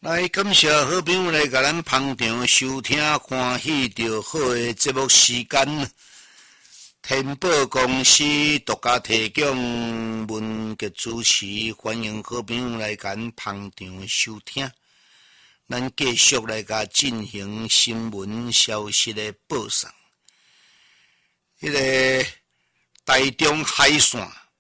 来，感谢好朋友来甲咱捧场收听，欢喜着好诶节目时间。天宝公司独家提供，文杰主持，欢迎好朋友来甲咱捧场收听。咱继续来甲进行新闻消息诶报送。迄个台中海线。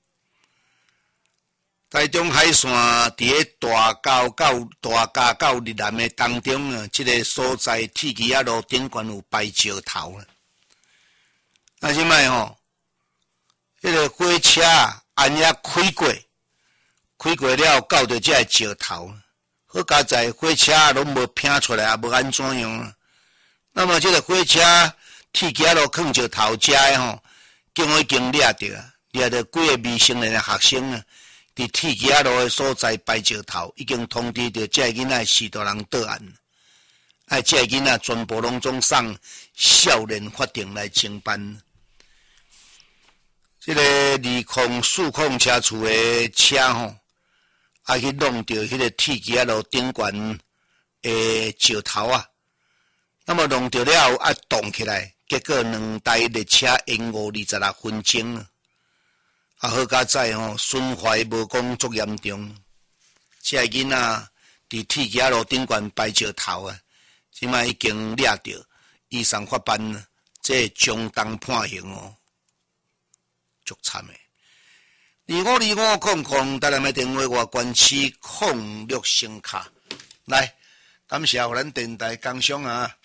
台中海线伫个大甲到日南的当中啊，即个所在铁旗仔路顶悬有摆石头啊。那即摆吼，迄个火车按遐开过了到着即个石头，好佳在火车拢无拼出来，也无安怎样啊。那么即个火车铁旗仔路放石头遮的吼，经我已经掠着啊，掠着几个未成年的学生啊。伫铁旗仔路的所在摆石头，已经通知着这个囡仔4大人到案，这个囡仔全部拢总送少年法庭来侦办。这个204车处的车吼，去弄到迄个铁旗仔路顶悬的石头啊，那么弄到了后动起来，结果2台列车延误26分钟啊。好佳在吼，损坏无讲足严重。这个囡仔伫铁旗仔路顶悬摆石头啊，即摆已经掠着，依上法办，这中当判刑哦，足惨诶。252500，台南的电话外关区06声卡，来，感谢互咱电台工商啊。